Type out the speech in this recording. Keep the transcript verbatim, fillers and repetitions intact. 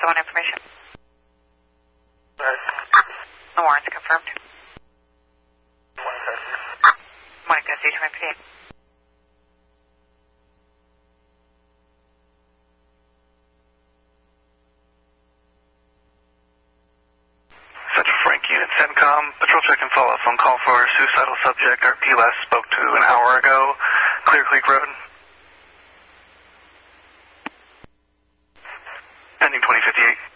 the one information. The warrant's confirmed. Monica, C two M P D. Central Frank Unit, CENTCOM. Patrol check and follow-up phone call for suicidal subject R P last spoke to an hour ago. Clear Creek Road. Ending twenty fifty-eight.